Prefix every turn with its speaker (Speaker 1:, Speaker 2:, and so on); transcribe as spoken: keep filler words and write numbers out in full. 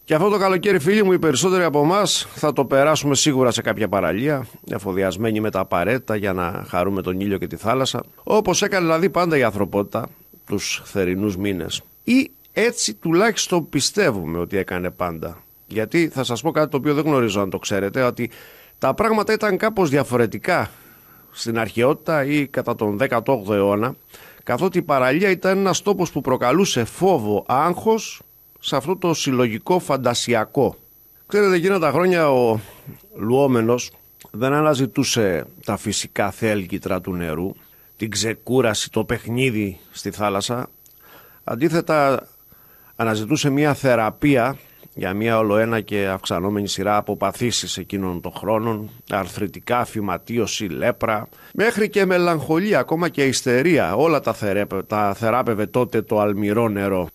Speaker 1: Και αυτό το καλοκαίρι, φίλοι μου, οι περισσότεροι από εμάς θα το περάσουμε σίγουρα σε κάποια παραλία, εφοδιασμένοι με τα απαραίτητα για να χαρούμε τον ήλιο και τη θάλασσα, όπως έκανε δηλαδή πάντα η ανθρωπότητα τους θερινούς μήνες. Ή έτσι τουλάχιστον πιστεύουμε ότι έκανε πάντα. Γιατί θα σας πω κάτι το οποίο δεν γνωρίζω αν το ξέρετε, ότι τα πράγματα ήταν κάπως διαφορετικά στην αρχαιότητα ή κατά τον δέκατο όγδοο αιώνα, καθότι η παραλία ήταν ένας τόπος που προκαλούσε φόβο, άγχος σε αυτό το συλλογικό φαντασιακό. Ξέρετε, εκείνα τα χρόνια ο λουόμενος δεν αναζητούσε τα φυσικά θέλκυτρα του νερού, την ξεκούραση, το παιχνίδι στη θάλασσα. Αντίθετα, αναζητούσε μια θεραπεία για μια ολοένα και αυξανόμενη σειρά από παθήσεις εκείνων των χρόνων, αρθριτικά, φυματίωση, λέπρα, μέχρι και μελαγχολία, ακόμα και ιστερία. Όλα τα, θερέπε, τα θεράπευε τότε το αλμυρό νερό.